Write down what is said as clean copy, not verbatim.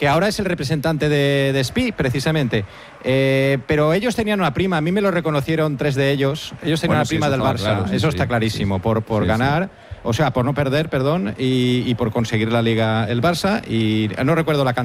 que ahora es el representante de Espí, precisamente. Pero ellos tenían una prima, a mí me lo reconocieron 3 de ellos. Ellos tenían una prima del Barça, claro, eso está clarísimo, por ganar, o sea, por no perder, perdón, y por conseguir la Liga el Barça, y no recuerdo la cantidad.